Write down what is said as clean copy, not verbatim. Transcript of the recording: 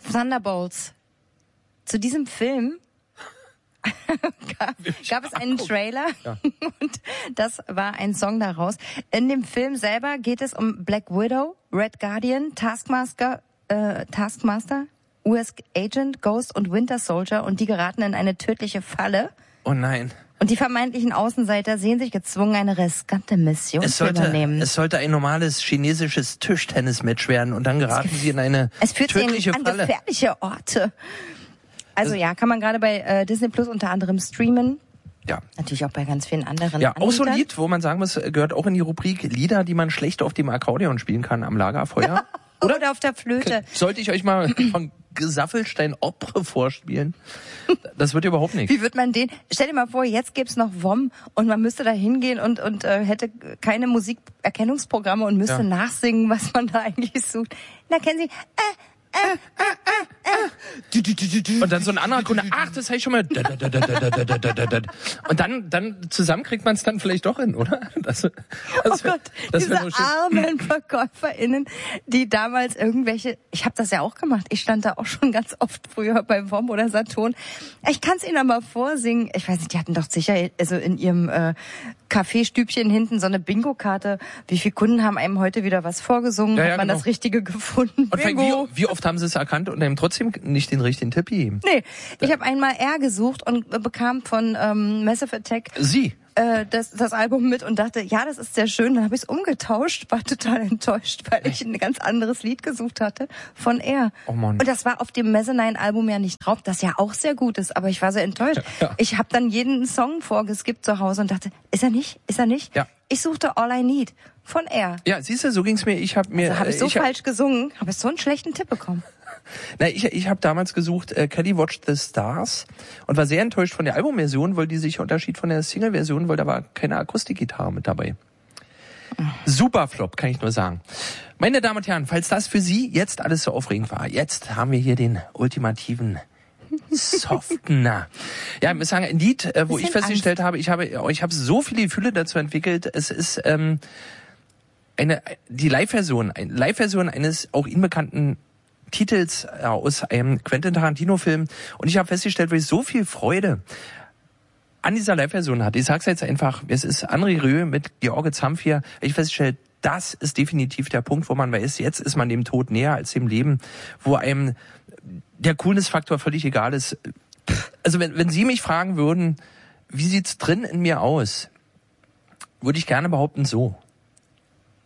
Thunderbolts. Zu diesem Film gab es einen Trailer und das war ein Song daraus. In dem Film selber geht es um Black Widow, Red Guardian, Taskmaster, US Agent, Ghost und Winter Soldier und die geraten in eine tödliche Falle. Oh nein. Und die vermeintlichen Außenseiter sehen sich gezwungen, eine riskante Mission zu übernehmen. Es sollte ein normales chinesisches Tischtennis-Match werden und dann geraten sie in eine tödliche Falle. Falle. An gefährliche Orte. Also ja, kann man gerade bei Disney Plus unter anderem streamen. Ja. Natürlich auch bei ganz vielen anderen. Ja, auch so ein Lied, wo man sagen muss, gehört auch in die Rubrik Lieder, die man schlecht auf dem Akkordeon spielen kann am Lagerfeuer. Oder auf der Flöte. Sollte ich euch mal von Gesaffelstein Opre vorspielen? Das wird überhaupt nichts. Wie wird man den? Stell dir mal vor, jetzt gäb's noch WOM und man müsste da hingehen und hätte keine Musikerkennungsprogramme und müsste nachsingen, was man da eigentlich sucht. Na, kennen Sie? Und dann so ein anderer Kunde, ach, das habe ich schon mal. Und dann zusammen kriegt man es dann vielleicht doch hin, oder? Oh Gott, diese armen VerkäuferInnen, die damals ich habe das ja auch gemacht, ich stand da auch schon ganz oft früher bei WOM oder Saturn. Ich kann es Ihnen mal vorsingen. Ich weiß nicht, die hatten doch sicher also in ihrem Kaffeestübchen hinten so eine Bingo-Karte. Wie viele Kunden haben einem heute wieder was vorgesungen? Hat man das Richtige gefunden? Und wie oft haben sie es erkannt und haben trotzdem nicht den richtigen Tipp gegeben? Nee, ich habe einmal R gesucht und bekam von Massive Attack das Album mit und dachte, ja, das ist sehr schön. Dann habe ich es umgetauscht, war total enttäuscht, weil ich ein ganz anderes Lied gesucht hatte von R. Oh Mann. Und das war auf dem Mezzanine-Album ja nicht drauf, das ja auch sehr gut ist, aber ich war sehr enttäuscht. Ja. Ich habe dann jeden Song vorgeskippt zu Hause und dachte, ist er nicht? Ist er nicht? Ja. Ich suchte All I Need von R. Ja, siehst du, so ging's mir. Habe ich falsch gesungen, habe ich so einen schlechten Tipp bekommen. Na, ich habe damals gesucht Kelly Watched the Stars und war sehr enttäuscht von der Albumversion, weil die sich unterschied von der Single-Version, weil da war keine Akustikgitarre mit dabei. Super Flop, kann ich nur sagen. Meine Damen und Herren, falls das für Sie jetzt alles so aufregend war, jetzt haben wir hier den ultimativen Softener. Ja, ich muss sagen, ein Lied, wo ich festgestellt habe, ich habe so viele Gefühle dazu entwickelt. Es ist die Live-Version eines auch Ihnen bekannten Titels aus einem Quentin Tarantino-Film. Und ich habe festgestellt, weil ich so viel Freude an dieser Live-Version hatte. Ich sag's jetzt einfach, es ist André Rieu mit George Zamfir. Ich festgestellt, das ist definitiv der Punkt, wo man weiß, jetzt ist man dem Tod näher als dem Leben, wo einem der Coolness-Faktor völlig egal ist. Also wenn Sie mich fragen würden, wie sieht's drin in mir aus, würde ich gerne behaupten, so.